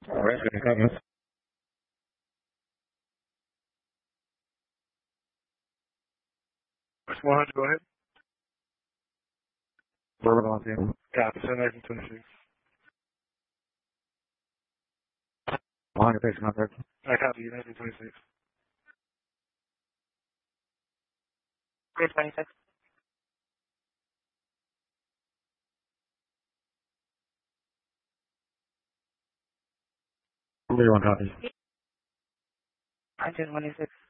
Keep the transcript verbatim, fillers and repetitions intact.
All right, good comments. one hundred, go ahead. Bourbon on team. Copy, seven nineteen twenty-six. one hundred patient contact. I copy you, nineteen twenty-six. three twenty-six. Three one copy. one twenty-six.